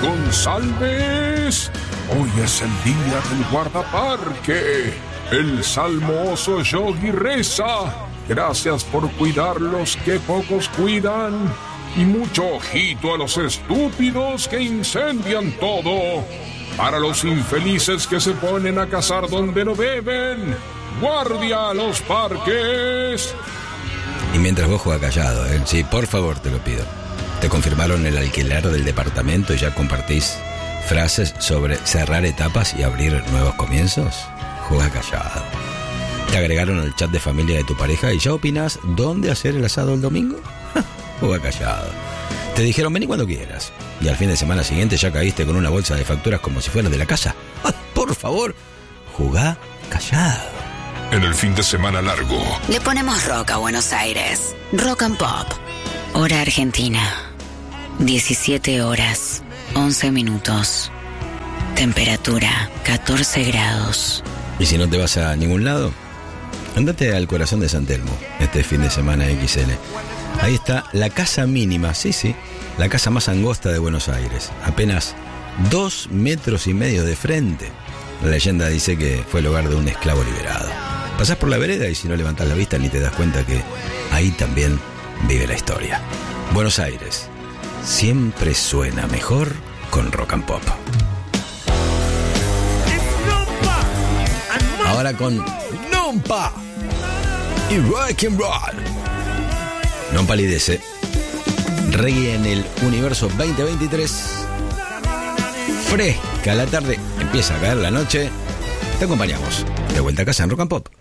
González. Hoy es el día del guardaparque. El salmoso Yogi reza: gracias por cuidar los que pocos cuidan. Y mucho ojito a los estúpidos que incendian todo. Para los infelices que se ponen a cazar donde no deben. ¡Guardia a los parques! Y mientras vos jugás callado, sí, por favor, te lo pido. ¿Te confirmaron el alquiler del departamento y ya compartís frases sobre cerrar etapas y abrir nuevos comienzos? Jugá callado. ¿Te agregaron al chat de familia de tu pareja y ya opinás dónde hacer el asado el domingo? Jugá callado. Te dijeron vení cuando quieras y al fin de semana siguiente ya caíste con una bolsa de facturas como si fuera de la casa. Por favor, jugá callado. En el fin de semana largo le ponemos rock a Buenos Aires. Rock and Pop. Hora Argentina. 17 horas, 11 minutos. Temperatura, 14 grados. ¿Y si no te vas a ningún lado? Andate al corazón de San Telmo este fin de semana XL. Ahí está la casa mínima, sí, la casa más angosta de Buenos Aires. Apenas 2,5 metros de frente. La leyenda dice que fue el hogar de un esclavo liberado. Pasás por la vereda y si no levantás la vista ni te das cuenta que ahí también vive la historia. Buenos Aires siempre suena mejor con Rock and Pop. Ahora con Nompa y Rock and Roll. No palidece. Reggae en el universo 2023. Fresca la tarde, empieza a caer la noche. Te acompañamos de vuelta a casa en Rock and Pop.